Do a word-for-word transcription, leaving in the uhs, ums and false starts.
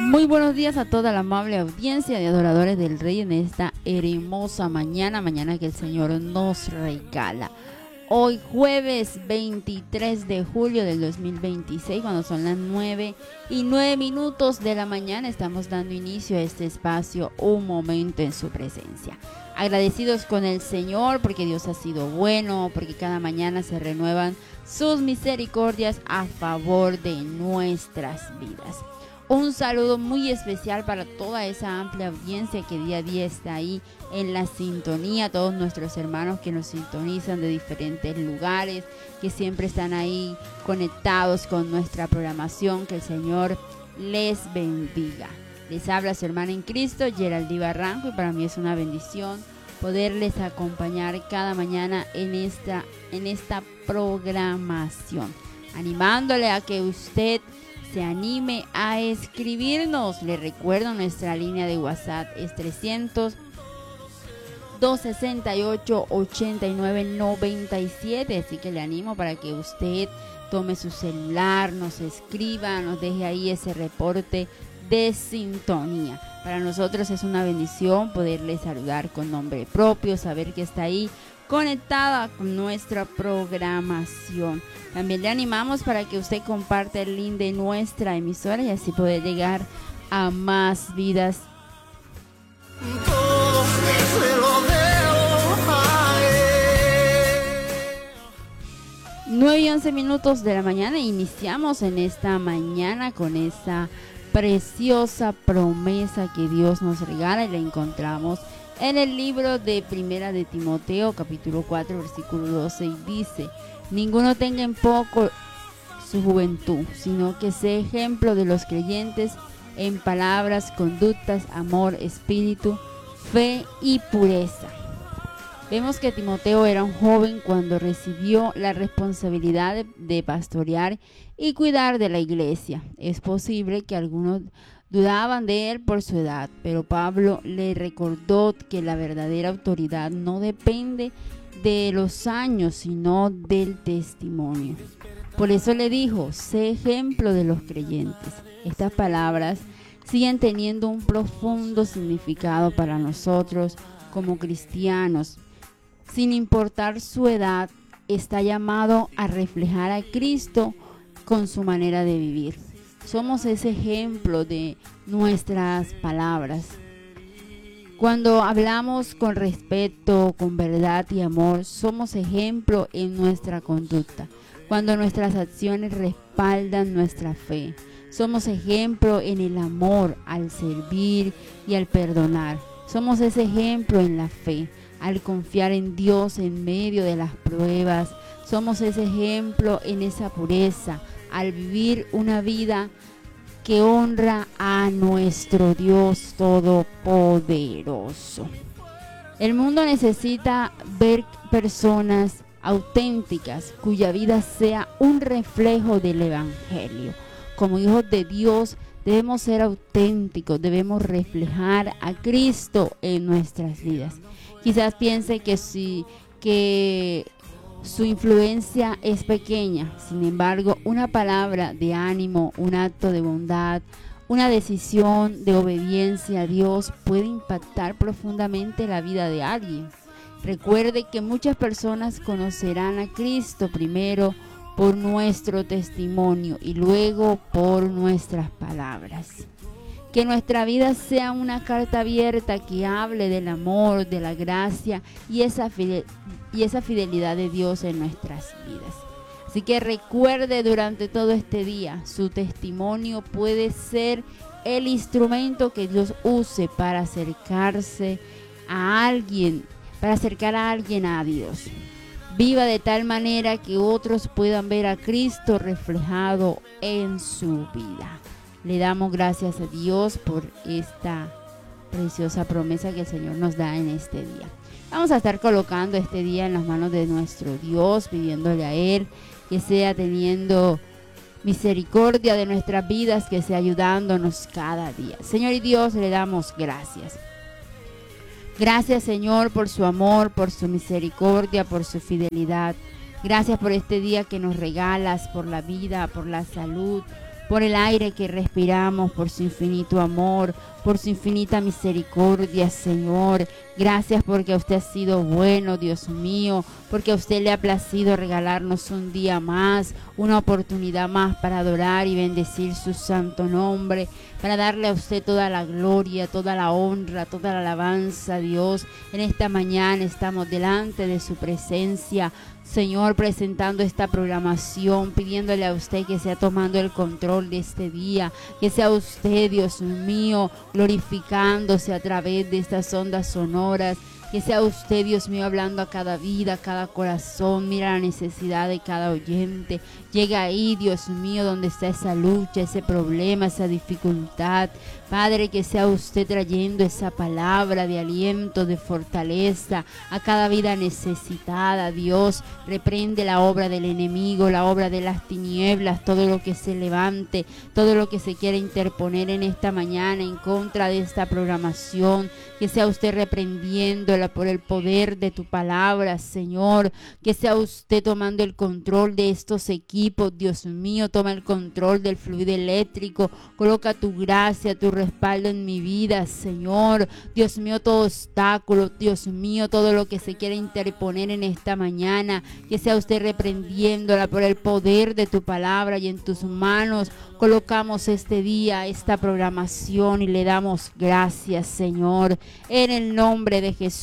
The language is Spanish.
Muy buenos días a toda la amable audiencia de adoradores del Rey en esta hermosa mañana, mañana que el Señor nos regala. Hoy jueves veintitrés de julio del dos mil veintiséis, cuando son las nueve y nueve minutos de la mañana, estamos dando inicio a este espacio, un momento en su presencia. Agradecidos con el Señor porque Dios ha sido bueno, porque cada mañana se renuevan sus misericordias a favor de nuestras vidas. Un saludo muy especial para toda esa amplia audiencia que día a día está ahí en la sintonía, todos nuestros hermanos que nos sintonizan de diferentes lugares, que siempre están ahí conectados con nuestra programación. Que el Señor les bendiga. Les habla su hermana en Cristo, Geraldine Barranco, y para mí es una bendición poderles acompañar cada mañana en esta, en esta programación, animándole a que usted se anime a escribirnos. Le recuerdo, nuestra línea de WhatsApp es trescientos, doscientos sesenta y ocho, ochenta y nueve noventa y siete, así que le animo para que usted tome su celular, nos escriba, nos deje ahí ese reporte de sintonía. Para nosotros es una bendición poderle saludar con nombre propio, saber que está ahí conectada con nuestra programación. También le animamos para que usted comparte el link de nuestra emisora y así poder llegar a más vidas. nueve y once minutos de la mañana, iniciamos en esta mañana con esa preciosa promesa que Dios nos regala, y la encontramos en el libro de Primera de Timoteo, capítulo cuatro, versículo doce, y dice: ninguno tenga en poco su juventud, sino que sea ejemplo de los creyentes en palabras, conductas, amor, espíritu, fe y pureza. Vemos que Timoteo era un joven cuando recibió la responsabilidad de, de pastorear y cuidar de la iglesia. Es posible que algunos dudaban de él por su edad, pero Pablo le recordó que la verdadera autoridad no depende de los años, sino del testimonio. Por eso le dijo: sé ejemplo de los creyentes. Estas palabras siguen teniendo un profundo significado para nosotros como cristianos. Sin importar su edad, está llamado a reflejar a Cristo con su manera de vivir. Somos ese ejemplo de nuestras palabras. Cuando hablamos con respeto, con verdad y amor, somos ejemplo en nuestra conducta. Cuando nuestras acciones respaldan nuestra fe, somos ejemplo en el amor, al servir y al perdonar. Somos ese ejemplo en la fe, al confiar en Dios en medio de las pruebas. Somos ese ejemplo en esa pureza, al vivir una vida que honra a nuestro Dios Todopoderoso. El mundo necesita ver personas auténticas cuya vida sea un reflejo del Evangelio. Como hijos de Dios debemos ser auténticos, debemos reflejar a Cristo en nuestras vidas. Quizás piense que si que su influencia es pequeña. Sin embargo, una palabra de ánimo, un acto de bondad, una decisión de obediencia a Dios puede impactar profundamente la vida de alguien. Recuerde que muchas personas conocerán a Cristo primero por nuestro testimonio y luego por nuestras palabras. Que nuestra vida sea una carta abierta que hable del amor, de la gracia y esa fidel- y esa fidelidad de Dios en nuestras vidas. Así que recuerde durante todo este día, su testimonio puede ser el instrumento que Dios use para acercarse a alguien, para acercar a alguien a Dios. Viva de tal manera que otros puedan ver a Cristo reflejado en su vida. Le damos gracias a Dios por esta preciosa promesa que el Señor nos da en este día. Vamos a estar colocando este día en las manos de nuestro Dios, pidiéndole a Él que sea teniendo misericordia de nuestras vidas, que sea ayudándonos cada día. Señor y Dios, le damos gracias. Gracias, Señor, por su amor, por su misericordia, por su fidelidad. Gracias por este día que nos regalas, por la vida, por la salud, por el aire que respiramos, por su infinito amor, por su infinita misericordia, Señor. Gracias porque usted ha sido bueno, Dios mío, porque a usted le ha placido regalarnos un día más, una oportunidad más para adorar y bendecir su santo nombre, para darle a usted toda la gloria, toda la honra, toda la alabanza, Dios. En esta mañana estamos delante de su presencia, Señor, presentando esta programación, pidiéndole a usted que sea tomando el control de este día, que sea usted, Dios mío, glorificándose a través de estas ondas sonoras, que sea usted, Dios mío, hablando a cada vida, a cada corazón. Mira la necesidad de cada oyente. Llega ahí, Dios mío, donde está esa lucha, ese problema, esa dificultad. Padre, que sea usted trayendo esa palabra de aliento, de fortaleza a cada vida necesitada. Dios, reprende la obra del enemigo, la obra de las tinieblas, todo lo que se levante, todo lo que se quiera interponer en esta mañana en contra de esta programación. Que sea usted reprendiéndola por el poder de tu palabra, Señor. Que sea usted tomando el control de estos equipos, Dios mío. Toma el control del fluido eléctrico. Coloca tu gracia, tu respaldo en mi vida, Señor. Dios mío, todo obstáculo, Dios mío, todo lo que se quiera interponer en esta mañana, que sea usted reprendiéndola por el poder de tu palabra, y en tus manos colocamos este día, esta programación, y le damos gracias, Señor, en el nombre de Jesús.